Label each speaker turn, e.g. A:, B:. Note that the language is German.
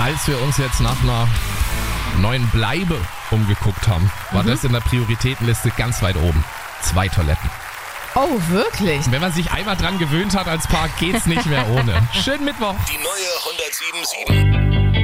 A: als wir uns jetzt nach einer neuen Bleibe umgeguckt haben, war das in der Prioritätenliste ganz weit oben. 2 Toiletten.
B: Oh, wirklich?
A: Wenn man sich einmal dran gewöhnt hat als Paar, geht's nicht mehr ohne. Schönen Mittwoch.
C: Die neue 107.7